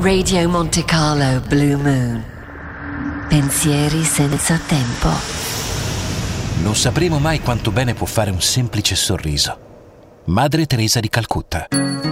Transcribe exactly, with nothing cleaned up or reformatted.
Radio Monte Carlo Blue Moon. Pensieri senza tempo. Non sapremo mai quanto bene può fare un semplice sorriso. Madre Teresa di Calcutta.